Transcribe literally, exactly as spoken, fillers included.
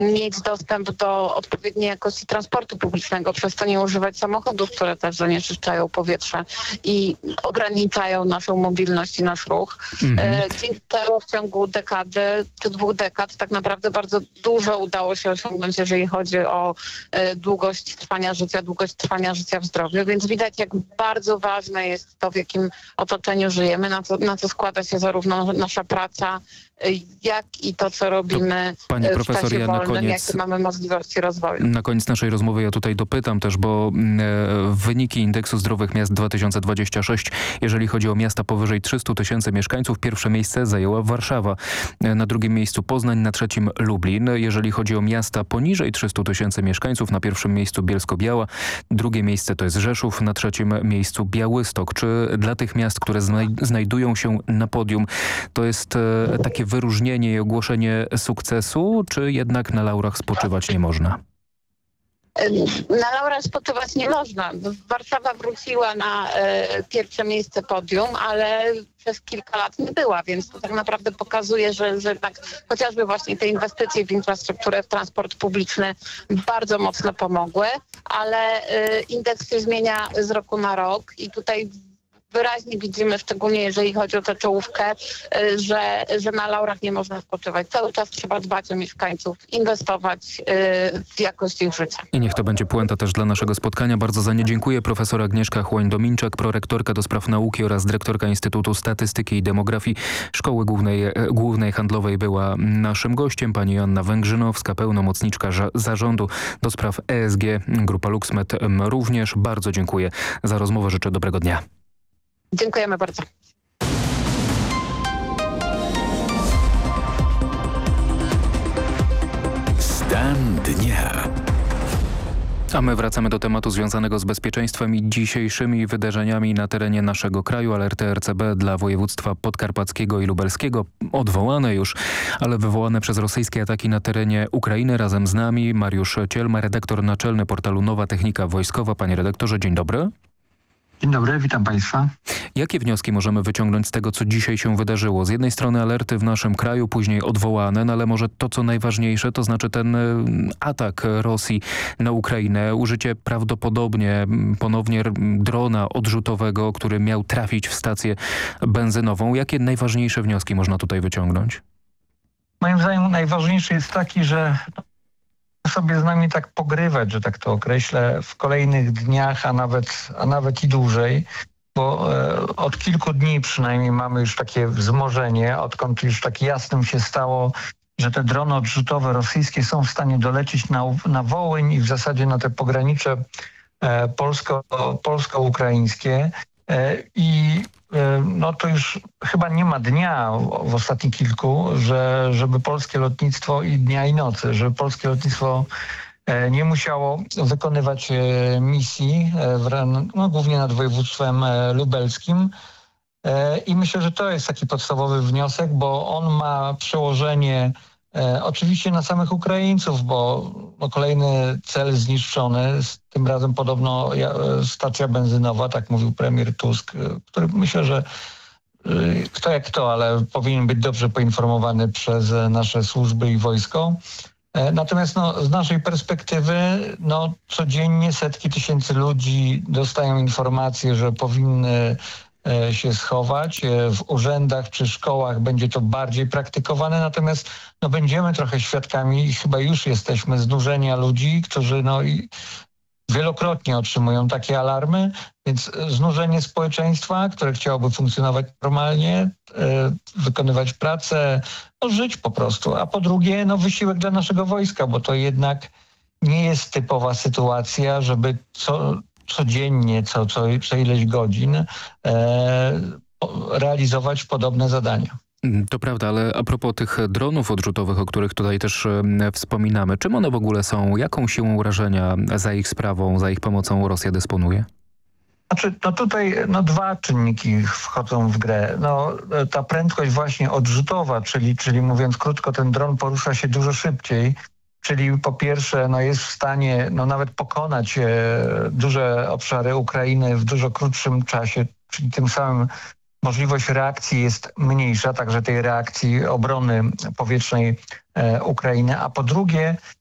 mieć dostęp do odpowiedniej jakości transportu publicznego, przez to nie używać samochodów, które też zanieczyszczają powietrze i ograniczają naszą mobilność i nasz ruch. Mhm. Dzięki temu w ciągu dekady czy dwóch dekad tak naprawdę bardzo dużo udało się osiągnąć, jeżeli chodzi o długość trwania życia, długość trwania życia w zdrowiu, więc widać, jak bardzo ważne jest to, w jakim otoczeniu żyjemy, na co, na co składa się zarówno nasza praca, jak i to, co robimy to, pani w profesor, czasie ja wolnym, na koniec, jakie mamy możliwości rozwoju. Na koniec naszej rozmowy ja tutaj dopytam też, bo e, wyniki Indeksu Zdrowych Miast dwa tysiące dwadzieścia sześć, jeżeli chodzi o miasta powyżej trzystu tysięcy mieszkańców, pierwsze miejsce zajęła Warszawa, e, na drugim miejscu Poznań, na trzecim Lublin. Jeżeli chodzi o miasta poniżej trzystu tysięcy mieszkańców, na pierwszym miejscu Bielsko-Biała, drugie miejsce to jest Rzeszów, na trzecim miejscu Białystok. Czy dla tych miast, które znaj znajdują się na podium, to jest e, takie wyróżnienie i ogłoszenie sukcesu, czy jednak na laurach spoczywać nie można? Na laurach spoczywać nie można. Warszawa wróciła na e, pierwsze miejsce podium, ale przez kilka lat nie była, więc to tak naprawdę pokazuje, że, że tak chociażby właśnie te inwestycje w infrastrukturę, w transport publiczny bardzo mocno pomogły, ale e, indeks się zmienia z roku na rok i tutaj wyraźnie widzimy, szczególnie jeżeli chodzi o tę czołówkę, że, że na laurach nie można spoczywać. Cały czas trzeba dbać o mieszkańców, inwestować w jakość ich życia. I niech to będzie puenta też dla naszego spotkania. Bardzo za nie dziękuję. Profesor Agnieszka Chłoń-Dominczak, prorektorka do spraw nauki oraz dyrektorka Instytutu Statystyki i Demografii Szkoły Głównej, Głównej Handlowej była naszym gościem. Pani Joanna Węgrzynowska, pełnomocniczka zarządu do spraw E S G, Grupa LuxMed również. Bardzo dziękuję za rozmowę. Życzę dobrego dnia. Dziękujemy bardzo. Stan dnia. A my wracamy do tematu związanego z bezpieczeństwem i dzisiejszymi wydarzeniami na terenie naszego kraju. Alerty R C B dla województwa podkarpackiego i lubelskiego odwołane już, ale wywołane przez rosyjskie ataki na terenie Ukrainy. Razem z nami Mariusz Cielma, redaktor naczelny portalu Nowa Technika Wojskowa. Panie redaktorze, dzień dobry. Dzień dobry, witam Państwa. Jakie wnioski możemy wyciągnąć z tego, co dzisiaj się wydarzyło? Z jednej strony alerty w naszym kraju, później odwołane, no ale może to, co najważniejsze, to znaczy ten atak Rosji na Ukrainę, użycie prawdopodobnie ponownie drona odrzutowego, który miał trafić w stację benzynową. Jakie najważniejsze wnioski można tutaj wyciągnąć? Moim zdaniem najważniejszy jest taki, że sobie z nami tak pogrywać, że tak to określę, w kolejnych dniach, a nawet, a nawet i dłużej, bo e, od kilku dni przynajmniej mamy już takie wzmożenie, odkąd już tak jasnym się stało, że te drony odrzutowe rosyjskie są w stanie dolecieć na, na Wołyń i w zasadzie na te pogranicze e, polsko, polsko-ukraińskie. E, I no to już chyba nie ma dnia w ostatnich kilku, że, żeby polskie lotnictwo i dnia i nocy, żeby polskie lotnictwo nie musiało wykonywać misji, w, no, głównie nad województwem lubelskim. I myślę, że to jest taki podstawowy wniosek, bo on ma przełożenie E, oczywiście na samych Ukraińców, bo no, kolejny cel zniszczony, tym razem podobno ja, stacja benzynowa, tak mówił premier Tusk, który myślę, że y, kto jak kto, ale powinien być dobrze poinformowany przez nasze służby i wojsko. E, natomiast no, z naszej perspektywy no, codziennie setki tysięcy ludzi dostają informacje, że powinny się schować. W urzędach czy szkołach będzie to bardziej praktykowane, natomiast no, będziemy trochę świadkami i chyba już jesteśmy znużenia ludzi, którzy no, i wielokrotnie otrzymują takie alarmy, więc znużenie społeczeństwa, które chciałoby funkcjonować normalnie, wykonywać pracę, no, żyć po prostu. A po drugie no, wysiłek dla naszego wojska, bo to jednak nie jest typowa sytuacja, żeby co codziennie, co, co, co ileś godzin e, realizować podobne zadania. To prawda, ale a propos tych dronów odrzutowych, o których tutaj też e, wspominamy, czym one w ogóle są? Jaką siłą urażenia za ich sprawą, za ich pomocą Rosja dysponuje? Znaczy, no tutaj no, dwa czynniki wchodzą w grę. No, ta prędkość właśnie odrzutowa, czyli, czyli mówiąc krótko, ten dron porusza się dużo szybciej. Czyli po pierwsze no jest w stanie no nawet pokonać e, duże obszary Ukrainy w dużo krótszym czasie, czyli tym samym możliwość reakcji jest mniejsza, także tej reakcji obrony powietrznej Ukrainy, a po drugie